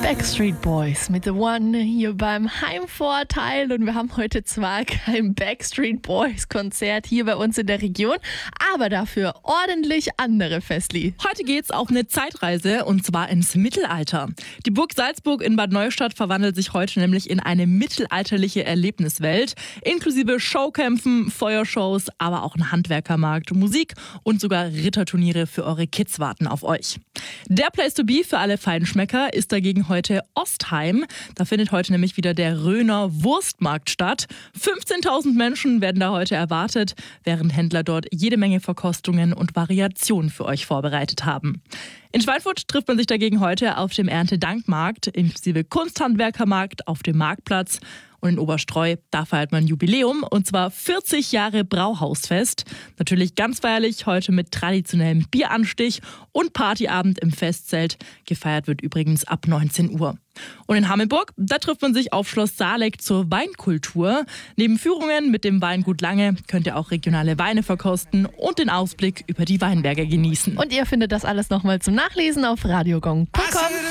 Backstreet Boys mit The One hier beim Heimvorteil und wir haben heute zwar kein Backstreet Boys Konzert hier bei uns in der Region, aber dafür ordentlich andere Festli. Heute geht's auf eine Zeitreise und zwar ins Mittelalter. Die Burg Salzburg in Bad Neustadt verwandelt sich heute nämlich in eine mittelalterliche Erlebniswelt, inklusive Showkämpfen, Feuershows, aber auch ein Handwerkermarkt, Musik und sogar Ritterturniere für eure Kids warten auf euch. Der Place to be für alle Feinschmecker ist dagegen heute Ostheim. Da findet heute nämlich wieder der Röner Wurstmarkt statt. 15.000 Menschen werden da heute erwartet, während Händler dort jede Menge Verkostungen und Variationen für euch vorbereitet haben. In Schweinfurt trifft man sich dagegen heute auf dem Erntedankmarkt, inklusive Kunsthandwerkermarkt auf dem Marktplatz. Und in Oberstreu, da feiert man Jubiläum, und zwar 40 Jahre Brauhausfest. Natürlich ganz feierlich, heute mit traditionellem Bieranstich und Partyabend im Festzelt. Gefeiert wird übrigens ab 19 Uhr. Und in Hamelburg, da trifft man sich auf Schloss Saaleck zur Weinkultur. Neben Führungen mit dem Weingut Lange könnt ihr auch regionale Weine verkosten und den Ausblick über die Weinberge genießen. Und ihr findet das alles nochmal zum Nachlesen auf radiogong.com.